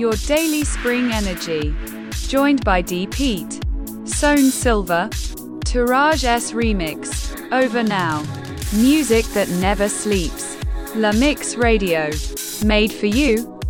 your daily spring energy. Joined by D. Pete, Sohn Silva, Tourage S Remix. Over now. Music that never sleeps. La Mix Radio. Made for you,